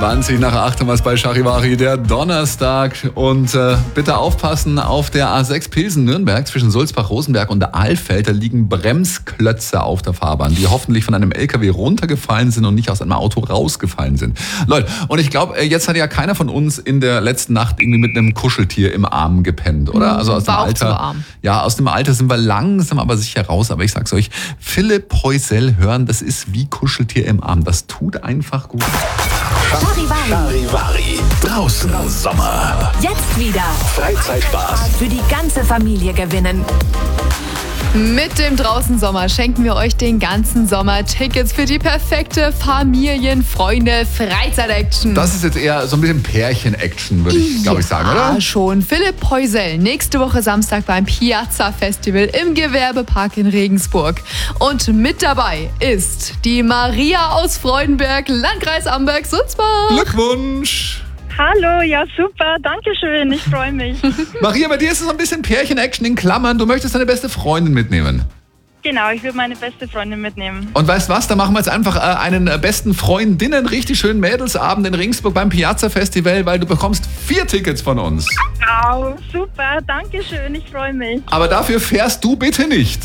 20 nach 8 haben wir es bei Charivari, der Donnerstag. Und bitte aufpassen, auf der A6 Pilsen-Nürnberg zwischen Sulzbach-Rosenberg und der Ahlfeld, da liegen Bremsklötze auf der Fahrbahn, die hoffentlich von einem LKW runtergefallen sind und nicht aus einem Auto rausgefallen sind. Leute, und ich glaube, jetzt hat ja keiner von uns in der letzten Nacht irgendwie mit einem Kuscheltier im Arm gepennt, oder? Also aus dem Alter. Ja, aus dem Alter sind wir langsam aber sicher raus. Aber ich sag's euch, Philipp Heusel hören, das ist wie Kuscheltier im Arm. Das tut einfach gut. Charivari. Draußen Sommer. Jetzt wieder Freizeitspaß. für die ganze Familie gewinnen. Mit dem Draußen Sommer schenken wir euch den ganzen Sommer Tickets für die perfekte Familien-Freunde-Freizeit-Action. Das ist jetzt eher so ein bisschen Pärchen-Action, würde ich, glaube ich, sagen, oder? Ja, schon. Philipp Heusel, nächste Woche Samstag beim Piazza Festival im Gewerbepark in Regensburg. Und mit dabei ist die Maria aus Freudenberg, Landkreis Amberg-Sulzbach. Glückwunsch! Hallo, ja super, danke schön, ich freue mich. Maria, bei dir ist es so ein bisschen Pärchen-Action in Klammern. Du möchtest deine beste Freundin mitnehmen. Genau, ich würde meine beste Freundin mitnehmen. Und weißt was, da machen wir jetzt einfach einen besten Freundinnen, richtig schönen Mädelsabend in Regensburg beim Piazza Festival, weil du bekommst 4 Tickets von uns. Wow, super, danke schön, ich freue mich. Aber dafür fährst du bitte nicht.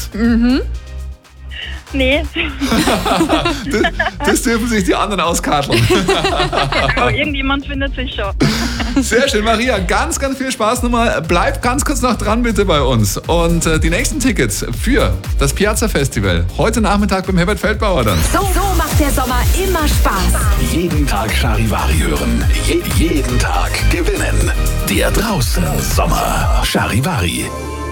Nee, Das dürfen sich die anderen auskarteln. genau, irgendjemand findet sich schon. Sehr schön, Maria. Ganz, ganz viel Spaß nochmal. Bleib ganz kurz noch dran bitte bei uns. Und die nächsten Tickets für das Piazza Festival heute Nachmittag beim Herbert Feldbauer dann. So macht der Sommer immer Spaß. Jeden Tag Charivari hören. Jeden Tag gewinnen. Der Draußen Sommer. Charivari.